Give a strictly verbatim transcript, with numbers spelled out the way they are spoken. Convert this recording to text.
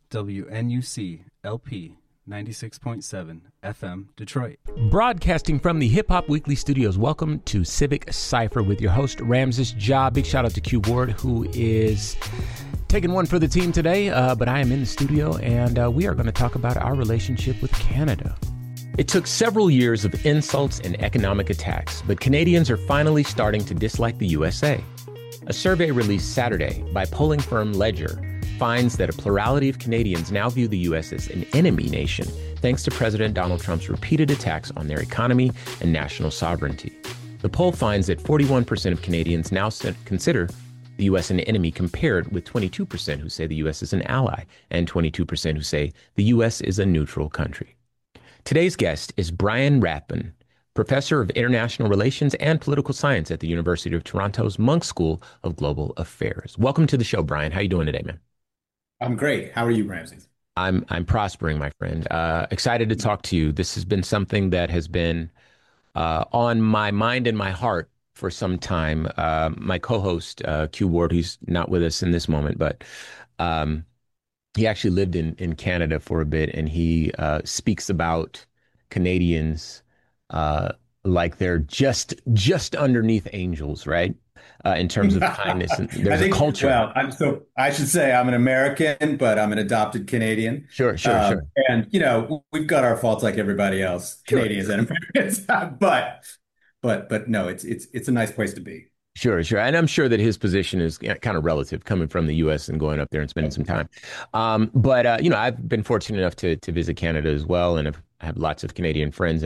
W N U C L P ninety-six point seven F M, Detroit. Broadcasting from the Hip Hop Weekly studios, welcome to Civic Cypher with your host, Ramses Ja. Big shout out to Q Ward, who is taking one for the team today, uh, but I am in the studio, and uh, we are going to talk about our relationship with Canada. It took several years of insults and economic attacks, but Canadians are finally starting to dislike the U S A. A survey released Saturday by polling firm Ledger finds that a plurality of Canadians now view the U S as an enemy nation, thanks to President Donald Trump's repeated attacks on their economy and national sovereignty. The poll finds that forty-one percent of Canadians now consider the U S an enemy, compared with twenty-two percent who say the U S is an ally and twenty-two percent who say the U S is a neutral country. Today's guest is Brian Rapin, professor of international relations and political science at the University of Toronto's Munk School of Global Affairs. Welcome to the show, Brian. How are you doing today, man? I'm great. How are you, Ramses? I'm I'm prospering, my friend. Uh, excited to talk to you. This has been something that has been uh, on my mind and my heart for some time. Uh, my co-host, uh, Q Ward, he's not with us in this moment, but um, he actually lived in, in Canada for a bit, and he uh, speaks about Canadians uh, like they're just just underneath angels, right? Uh, in terms of kindness, and there's I think, a culture. Well, I'm so I should say I'm an American, but I'm an adopted Canadian. Sure, sure, um, sure. And you know, we've got our faults like everybody else, Sure. Canadians and Americans. but, but, but no, it's it's it's a nice place to be. Sure, sure. And I'm sure that his position is kind of relative, coming from the U S and going up there and spending some time. Um, but, uh, you know, I've been fortunate enough to to visit Canada as well, and I've, I have lots of Canadian friends.